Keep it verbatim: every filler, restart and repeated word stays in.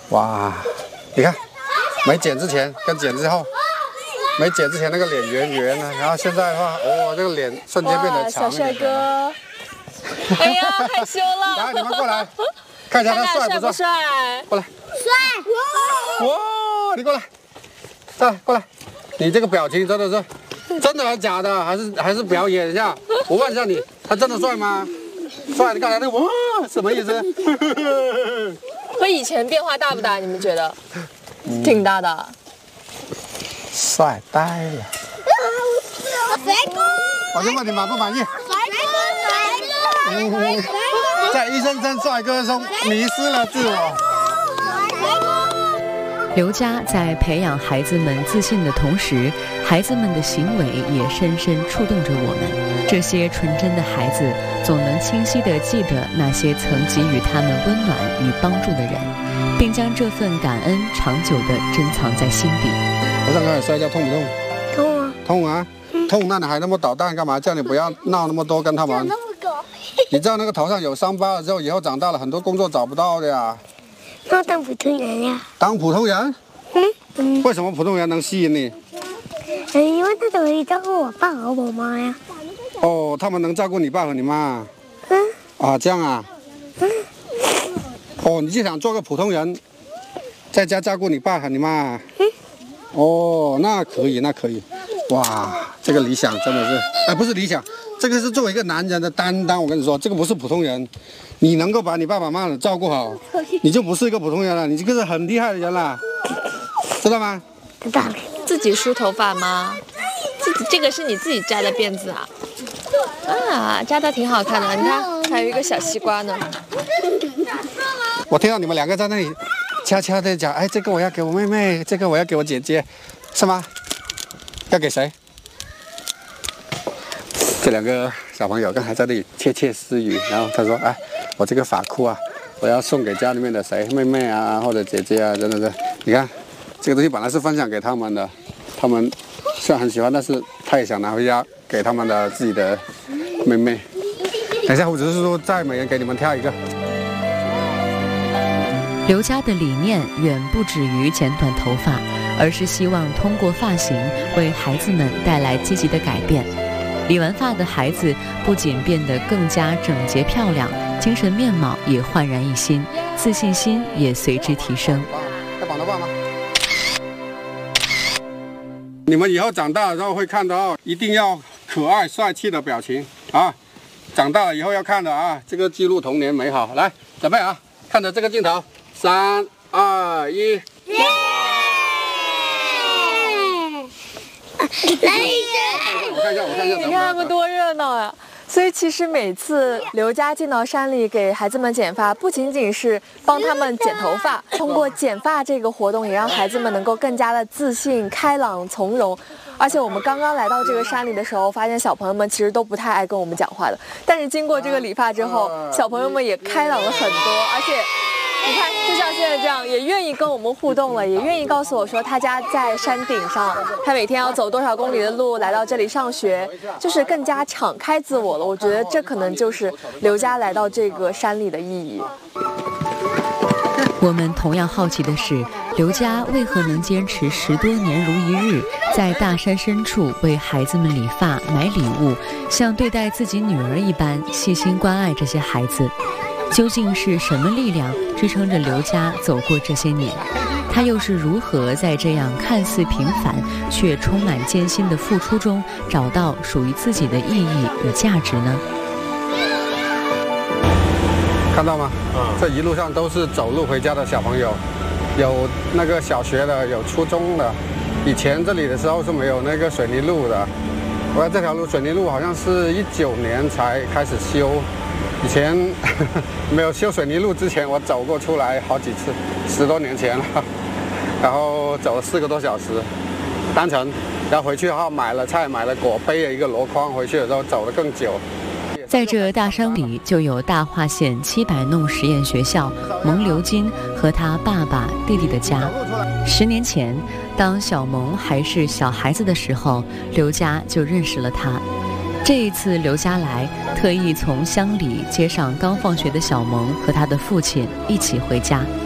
哇，你看，没剪之前跟剪之后，没剪之前那个脸圆圆的，然后现在的话，哦，这个脸瞬间变得长一点。 小帅哥，哎呀，害羞了。 来，你们过来，看一下他帅不帅？ 帅？ 过来。 帅！ 哇，你过来，再来过来，你这个表情真的是真的还是假的？还是还是表演一下？我问一下你，他真的帅吗？帅！你刚才那个哇，什么意思？ 和以前变化大不大？你们觉得？嗯、挺大的。 帅呆了。 帅哥！ 我就问你满不满意？ 帅哥，帅哥，帅哥！ 在一声声帅哥中迷失了自我。 刘家在培养孩子们自信的同时，孩子们的行为也深深触动着我们。这些纯真的孩子总能清晰地记得那些曾给予他们温暖与帮助的人，并将这份感恩长久地珍藏在心底。 头上刚才摔跤痛不痛？ 痛啊！ 痛啊！嗯、痛，那你还那么捣蛋干嘛？叫你不要闹那么多，跟他们。你知道那个头上有伤疤了之后，以后长大了很多工作找不到的呀。 那当普通人呀。 当普通人？ 嗯嗯。 为什么普通人能吸引你？ 嗯，因为他可以照顾我爸和我妈呀。 哦，他们能照顾你爸和你妈。 嗯。 啊，这样啊。 嗯。 哦，你就想做个普通人，在家照顾你爸和你妈。 嗯。 哦，那可以，那可以。哇，这个理想真的是，哎，不是理想，这个是作为一个男人的担当。我跟你说，这个不是普通人。你能够把你爸爸妈妈照顾好，你就不是一个普通人了，你这个是很厉害的人了，知道吗？ 知道了。 自己梳头发吗？自己这个是你自己扎的辫子啊？啊，扎的挺好看的，你看还有一个小西瓜呢。 我听到你们两个在那里悄悄的讲，哎，这个我要给我妹妹，这个我要给我姐姐，是吗？要给谁？这两个小朋友刚才在那里窃窃私语，然后他说：“哎，我这个发箍啊，我要送给家里面的谁，妹妹啊，或者姐姐啊，真的是，你看，这个东西本来是分享给他们的，他们虽然很喜欢，但是他也想拿回家给他们的自己的妹妹。等一下，我只是说再每人给你们挑一个。” 刘家的理念远不止于剪短头发，而是希望通过发型为孩子们带来积极的改变。理完发的孩子不仅变得更加整洁漂亮，精神面貌也焕然一新，自信心也随之提升。 要绑头发吗？你们以后长大了之后会看到，一定要可爱帅气的表情啊！长大了以后要看的啊，这个记录童年美好。来，准备啊，看着这个镜头，三二一。耶！ 来一我看一下，我看一下， 你看他们多热闹呀！所以其实每次刘家进到山里给孩子们剪发，不仅仅是帮他们剪头发，通过剪发这个活动，也让孩子们能够更加的自信、开朗、从容。而且我们刚刚来到这个山里的时候，发现小朋友们其实都不太爱跟我们讲话的，但是经过这个理发之后，小朋友们也开朗了很多，而且。你看，就像现在这样，也愿意跟我们互动了，也愿意告诉我说他家在山顶上，他每天要走多少公里的路来到这里上学，就是更加敞开自我了。我觉得这可能就是刘家来到这个山里的意义。 我们同样好奇的是，刘家为何能坚持十多年如一日，在大山深处为孩子们理发、买礼物，像对待自己女儿一般细心关爱这些孩子。究竟是什么力量支撑着刘家走过这些年？他又是如何在这样看似平凡却充满艰辛的付出中，找到属于自己的意义与价值呢？ 看到吗？嗯，这一路上都是走路回家的小朋友，有那个小学的，有初中的。以前这里的时候是没有那个水泥路的，我看这条路水泥路好像是一九年才开始修。以前呵呵没有修水泥路之前，我走过出来好几次，十多年前了，然后走了四个多小时，单程。然后回去的话，买了菜，买了果，背了一个箩筐回去的时候走得更久。 在这大山里，就有大化县七百弄实验学校蒙刘金和他爸爸、弟弟的家。十年前，当小蒙还是小孩子的时候，刘家就认识了他。这一次刘家来，特意从乡里接上刚放学的小蒙和他的父亲一起回家。